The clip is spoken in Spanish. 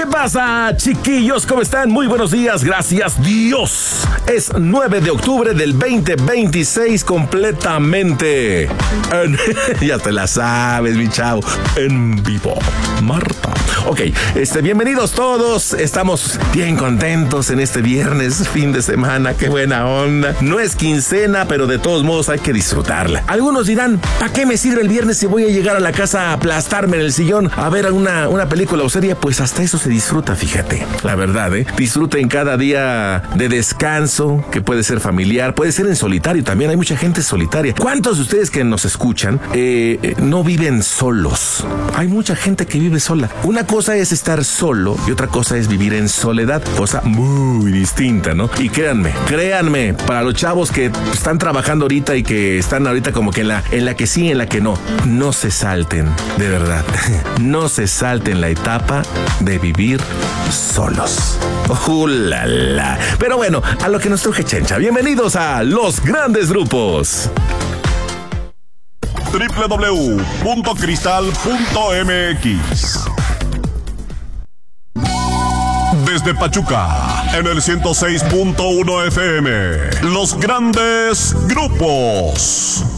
¿Qué pasa, chiquillos? ¿Cómo están? Muy buenos días, gracias Dios. Es 9 de octubre del 2026 completamente. Ya te la sabes, mi chavo. En vivo, Marta. Ok, bienvenidos todos. Estamos bien contentos en este viernes, fin de semana. Qué buena onda. No es quincena, pero de todos modos hay que disfrutarla. Algunos dirán, ¿para qué me sirve el viernes si voy a llegar a la casa a aplastarme en el sillón a ver una película o serie? Pues hasta eso se disfruta, fíjate. La verdad, disfruten cada día de descanso, que puede ser familiar, puede ser en solitario también. Hay mucha gente solitaria. ¿Cuántos de ustedes que nos escuchan no viven solos? Hay mucha gente que vive sola. Una cosa es estar solo y otra cosa es vivir en soledad, cosa muy distinta, ¿no? Y créanme, para los chavos que están trabajando ahorita y que están ahorita como que en la que sí, en la que no se salten, de verdad, no se salten la etapa de vivir solos. La, la. Pero bueno, a lo que nos truje Chencha, bienvenidos a Los Grandes Grupos. www.cristal.mx. Desde Pachuca, en el 106.1 FM, Los Grandes Grupos.